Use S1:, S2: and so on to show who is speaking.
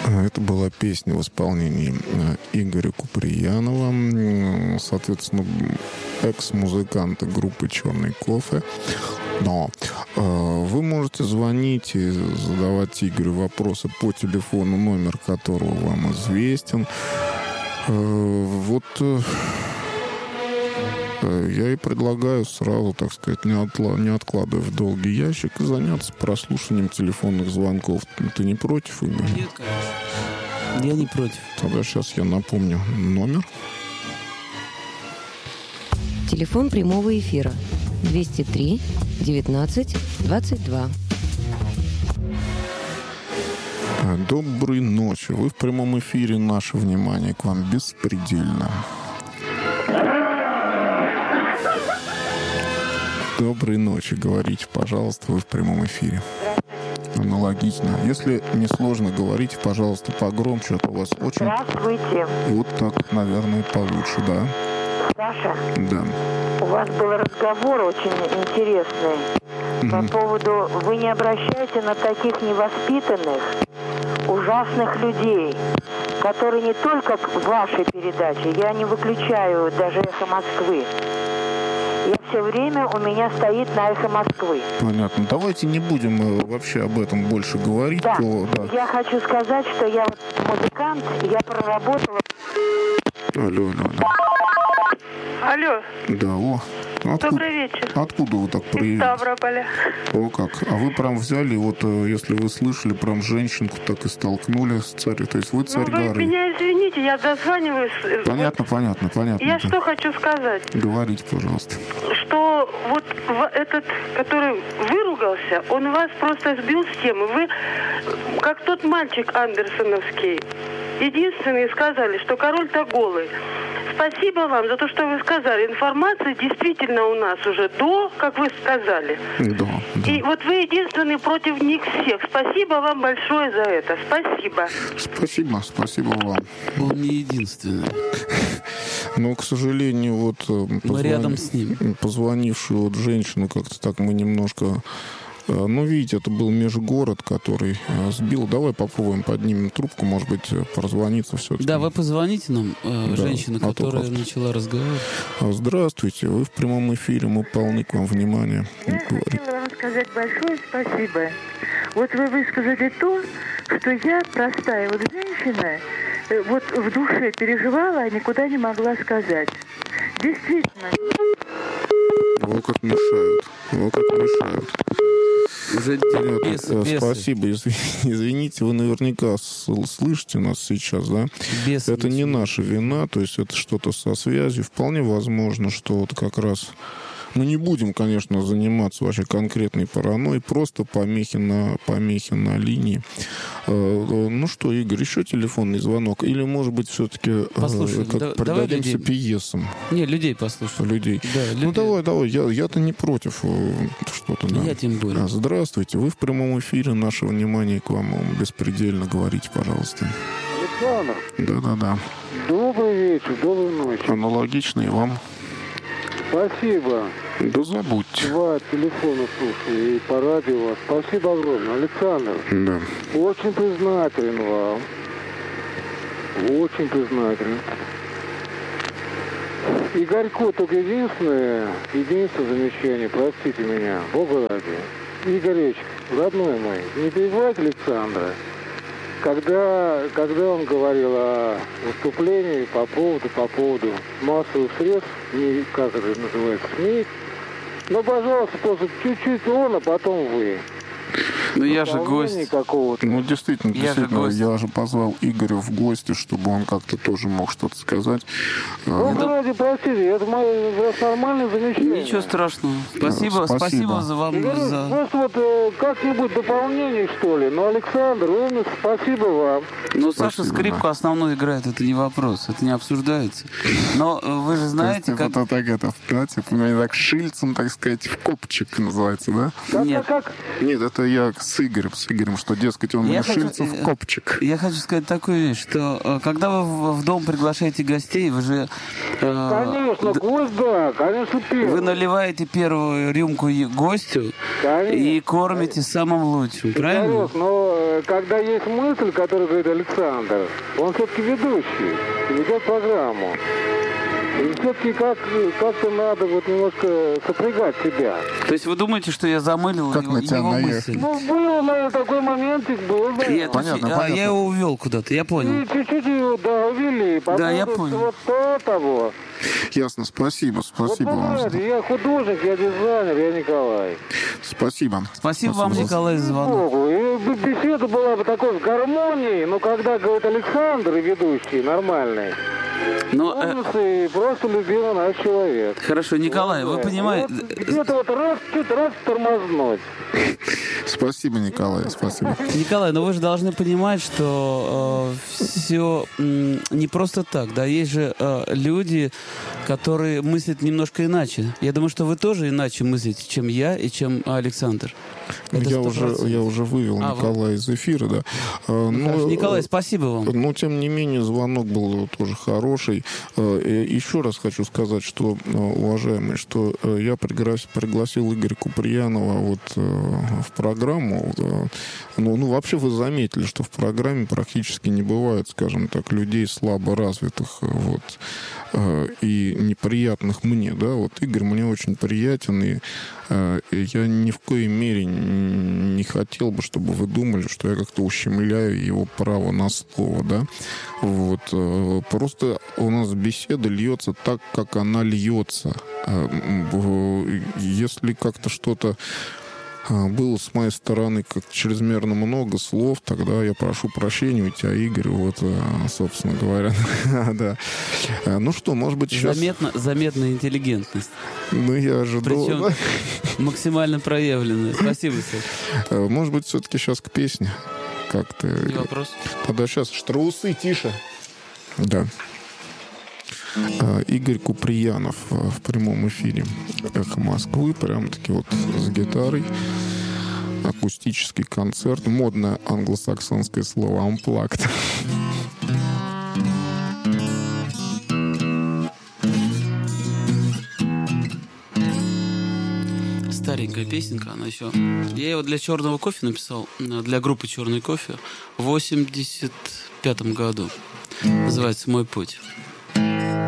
S1: Это была песня в исполнении Игоря Куприянова, соответственно, экс-музыканта группы «Черный кофе». Но вы можете звонить и задавать Игорю вопросы по телефону, номер которого вам известен. Я и предлагаю сразу, так сказать, не откладывая в долгий ящик, и заняться прослушиванием телефонных звонков. Ты не против, Игорь?
S2: Нет, конечно. Я не против.
S1: Тогда сейчас я напомню номер.
S3: Телефон прямого эфира 203 19 22.
S1: Доброй ночи. Вы в прямом эфире. Наше внимание к вам беспредельно. Доброй ночи. Говорите, пожалуйста, вы в прямом эфире. Аналогично. Если не сложно, говорите, пожалуйста, погромче, а то у вас очень...
S4: Здравствуйте.
S1: Вот так, наверное, получше, да?
S4: Саша,
S1: Да.
S4: у вас был разговор очень интересный по поводу, вы не обращаете на таких невоспитанных, ужасных людей, которые не только к вашей передаче, я не выключаю даже «Эхо Москвы». Я все время, у меня стоит на «Эхо Москвы».
S1: Понятно. Давайте не будем вообще об этом больше говорить.
S4: Да.
S1: Да.
S4: Я хочу сказать, что я музыкант, я проработала...
S1: Алло.
S5: Алло.
S1: Да,
S5: Добрый вечер.
S1: Откуда вы так
S5: Из
S1: приехали?
S5: Ставрополя.
S1: О, как. А вы прям взяли, вот, если вы слышали, прям женщинку так и столкнули с царем. То есть вы царь
S5: Вы
S1: горы.
S5: меня извините, я дозваниваюсь.
S1: Понятно.
S5: Я что хочу сказать.
S1: Говорите, пожалуйста.
S5: Что вот этот, который выругался, он вас просто сбил с темы. Вы, как тот мальчик андерсоновский, единственные сказали, что король-то голый. Спасибо вам за то, что вы сказали. Информация действительно у нас уже до, как вы сказали.
S1: Да.
S5: И вот вы единственный против них всех. Спасибо вам большое за это. Спасибо.
S1: Спасибо вам.
S2: Он не единственный.
S1: Но, к сожалению, вот
S2: Мы рядом с ним.
S1: Позвонившую вот женщину как-то так мы немножко... Ну, видите, это был межгород, который сбил. Давай попробуем, поднимем трубку, может быть, прозвониться все-таки.
S2: Да, вы позвоните нам, женщина, которая начала разговор.
S1: Здравствуйте, вы в прямом эфире, мы полны к вам внимания.
S6: Я хотела вам сказать большое спасибо. Вот вы высказали то, что я, простая вот женщина, вот в душе переживала, а никуда не могла сказать. Действительно.
S1: Вот как мешают. Спасибо. Извините, вы наверняка слышите нас сейчас, да? Это не наша вина, то есть это что-то со связью. Вполне возможно, что вот как раз... Мы не будем, конечно, заниматься вообще конкретной паранойей, просто помехи на линии. Ну что, Игорь, еще телефонный звонок? Или, может быть, все-таки придадимся пьесам?
S2: Не, людей послушаем.
S1: Людей.
S2: Да,
S1: ну, давай. Я-то не против что-то. Да.
S2: Я тем более.
S1: Здравствуйте. Вы в прямом эфире. Наше внимание к вам беспредельно. Говорите, пожалуйста.
S7: Александр.
S1: Да.
S7: Добрый вечер, доброй ночи.
S1: Аналогично и вам.
S7: Спасибо.
S1: Да забудьте.
S7: Два телефона слушаю и по радио вас. Спасибо огромное, Александр.
S1: Да.
S7: Очень признателен вам. Очень признателен. Игорьку только единственное замечание, простите меня, Бога ради. Игоревич, родной мой, не перебивайте Александра. Когда он говорил о выступлении по поводу массовых средств, как это называется, СМИ, ну, пожалуйста, просто чуть-чуть он, а потом вы.
S2: Ну, я же гость.
S7: Какого-то.
S1: Ну, действительно, я же позвал Игоря в гости, чтобы он как-то тоже мог что-то сказать.
S7: Ради, простите, это нормальное замечание.
S2: Ничего страшного. Спасибо за вам.
S7: Просто вот как-нибудь дополнение, что ли. Ну, Александр, умница, спасибо вам.
S2: Ну, Саша скрипку основную играет, это не вопрос, это не обсуждается. Но вы же знаете, как...
S1: Это так, так шильцем, так сказать, в копчик называется, да?
S2: Нет.
S1: Нет, это я с Игорем, что, дескать, он Мшильцев копчик.
S2: Я хочу сказать такую вещь, что когда вы в дом приглашаете гостей, вы же...
S7: Конечно, гость, да, конечно, первый.
S2: Вы наливаете первую рюмку гостю, конечно, и кормите самым лучшим, правильно?
S7: Конечно, но когда есть мысль, которую говорит Александр, он все-таки ведущий, ведет программу. И все-таки как-то надо вот немножко сопрягать себя.
S2: То есть вы думаете, что я замылил его мысль?
S7: Ну, был, наверное, такой моментик был, да.
S1: Понятно.
S2: Я его увел куда-то, я понял.
S7: И чуть-чуть его, да, увели.
S2: Да, я понял.
S7: Вот того.
S1: Ясно, спасибо
S7: Вот,
S1: вам.
S7: Я художник, я дизайнер, я Николай.
S1: Спасибо.
S2: Спасибо вам, Николай, за звонок.
S7: И беседа была бы такой в гармонии, но когда, говорит Александр, ведущий, нормальный, и просто любил наш человек.
S2: Хорошо, Николай, вы понимаете...
S7: Вот где-то вот чуть раз тормознуть.
S1: Спасибо, Николай, спасибо.
S2: Николай, но вы же должны понимать, что все не просто так, да, есть же люди, которые мыслят немножко иначе. Я думаю, что вы тоже иначе мыслите, чем я и чем Александр.
S1: Я уже вывел Николая из эфира, да.
S2: Николай, спасибо вам.
S1: Но, тем не менее, звонок был тоже хороший. Еще раз хочу сказать, что, уважаемые, что я пригласил Игоря Куприянова вот в программу. Вообще вы заметили, что в программе практически не бывает, скажем так, людей слабо развитых вот, и неприятных мне, да. Вот Игорь мне очень приятен, и я ни в коей мере не хотел бы, чтобы вы думали, что я как-то ущемляю его право на слово, да. Вот. Просто у нас беседа льется так, как она льется. Если как-то что-то было с моей стороны как чрезмерно много слов, тогда я прошу прощения у тебя, Игорь, вот, собственно говоря. Да. Ну что, может быть, сейчас...
S2: Заметная интеллигентность.
S1: Ну, я ожидал.
S2: Причем максимально проявленная. Спасибо, Саша.
S1: Может быть, все-таки сейчас к песне как-то...
S2: Не вопрос.
S1: Тогда сейчас штрусы, тише. Да. Игорь Куприянов в прямом эфире «Эхо Москвы», прям-таки вот с гитарой, акустический концерт, модное англосаксонское слово «unplugged».
S2: Старенькая песенка, она еще... Я его для «Черного кофе» написал, для группы «Черный кофе» в 85-м году. Называется «Мой путь».